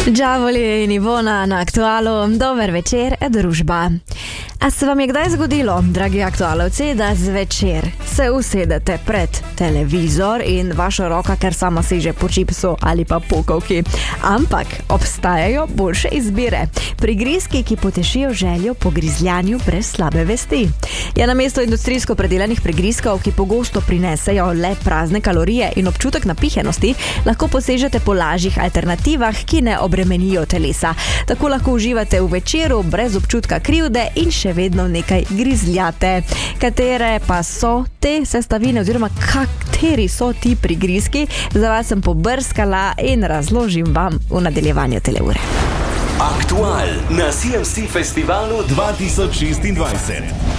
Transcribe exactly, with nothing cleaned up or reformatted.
Đavoli in Ivona na Aktualu, dober večer, družba. A se vam je kdaj zgodilo, dragi aktualovci, da zvečer se usedete pred televizor in vaša roka kar sama seže po čipsu ali pa pokovki? Ampak obstajajo boljše izbire. Prigrizki, ki potešijo željo po grizljanju brez slabe vesti. Je namesto industrijsko predelanih prigrizkov, ki pogosto prinesejo le prazne kalorije in občutek napihenosti, lahko posežete po lažjih alternativah, ki ne obremenijo telesa. Tako lahko uživate v večeru brez občutka krivde in še vedno nekaj grizljate. Katere pa so te sestavine oziroma kateri so ti prigrizki? Za vas sem pobrskala in razložim vam v nadaljevanju tele ure. Aktual na C M C Festivalu dva tisoč šestindvajset.